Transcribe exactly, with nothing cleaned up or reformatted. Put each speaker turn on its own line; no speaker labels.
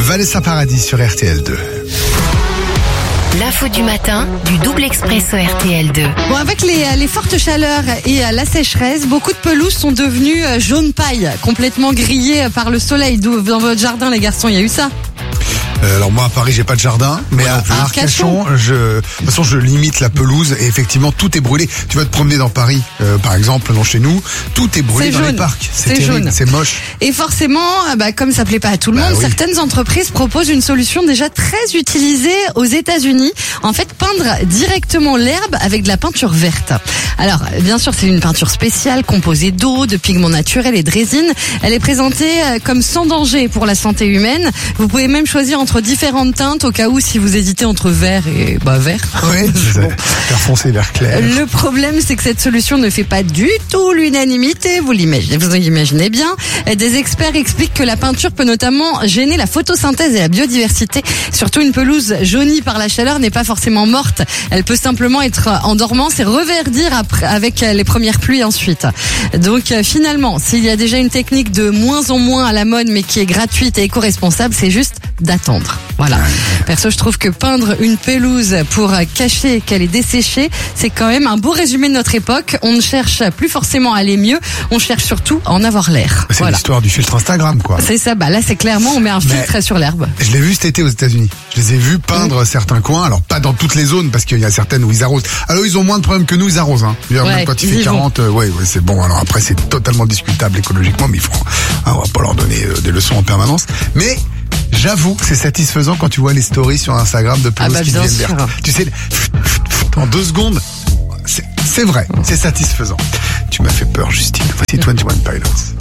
Vanessa Paradis sur R T L deux.
L'info du matin du double expresso R T L deux.
Bon, avec les, les fortes chaleurs et la sécheresse, beaucoup de pelouses sont devenues jaune paille, complètement grillées par le soleil. Dans votre jardin, les garçons, il y a eu ça?
Euh, alors moi à Paris j'ai pas de jardin, mais à, à Arcachon, je, de toute façon je limite la pelouse et effectivement tout est brûlé. Tu vas te promener dans Paris, euh, par exemple, non chez nous, tout est brûlé
c'est
dans
jaune.
les parcs. C'est,
c'est
terrible,
jaune.
C'est moche.
Et forcément, bah, comme ça plaît pas à tout le
bah
monde,
oui.
certaines entreprises proposent une solution déjà très utilisée aux États-Unis. En fait, peindre directement l'herbe avec de la peinture verte. Alors, bien sûr, c'est une peinture spéciale composée d'eau, de pigments naturels et de résine. Elle est présentée comme sans danger pour la santé humaine. Vous pouvez même choisir entre différentes teintes au cas où si vous hésitez entre vert et bah vert.
Oui,
bon.
Vert foncé, vert clair.
Le problème, c'est que cette solution ne fait pas du tout l'unanimité. Vous l'imaginez, vous imaginez bien. Des experts expliquent que la peinture peut notamment gêner la photosynthèse et la biodiversité. Surtout, une pelouse jaunie par la chaleur n'est pas forcément morte. Elle peut simplement être en dormance et reverdir après, avec les premières pluies ensuite. Donc finalement, s'il y a déjà une technique de moins en moins à la mode, mais qui est gratuite et éco-responsable, c'est juste d'attendre. Voilà. Perso, je trouve que peindre une pelouse pour cacher qu'elle est desséchée, c'est quand même un beau résumé de notre époque. On ne cherche plus forcément à aller mieux, on cherche surtout à en avoir l'air.
C'est
voilà.
L'histoire du filtre Instagram, quoi.
C'est ça, bah là c'est clairement on met un filtre
Mais
sur l'herbe.
Je l'ai vu cet été aux États-Unis. Je les ai vus peindre mmh. certains coins, alors pas dans toutes les zones parce qu'il y a certaines où ils arrosent. Alors ils ont moins de problèmes que nous, ils arrosent. Hein. Ouais, même quand il fait quarante, euh, ouais, ouais, c'est bon. Alors après c'est totalement discutable écologiquement, mais il faut, hein, on va pas leur donner euh, des leçons en permanence. Mais j'avoue, c'est satisfaisant quand tu vois les stories sur Instagram de pelouses ah bah, qui deviennent vertes. Tu sais, en deux secondes, c'est, c'est vrai, c'est satisfaisant. Tu m'as fait peur, Justine. Voici vingt et un Pilots.